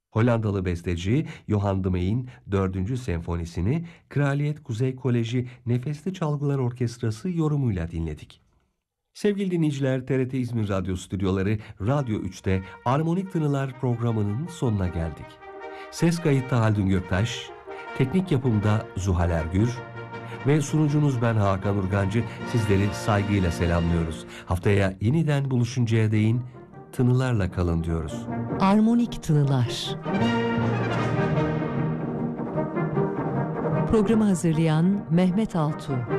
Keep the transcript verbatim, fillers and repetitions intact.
Hollandalı besteci Johan de Meij'in dördüncü senfonisini Kraliyet Kuzey Koleji Nefesli Çalgılar Orkestrası yorumuyla dinledik. Sevgili dinleyiciler, T R T İzmir Radyo Stüdyoları Radyo üçte Armonik Tınılar programının sonuna geldik. Ses kayıtta Haldun Göktaş, teknik yapımda Zuhal Ergür ve sunucunuz ben Hakan Urgancı sizleri saygıyla selamlıyoruz. Haftaya yeniden buluşuncaya değin tınılarla kalın diyoruz. Armonik Tınılar. Programı hazırlayan Mehmet Altuğ.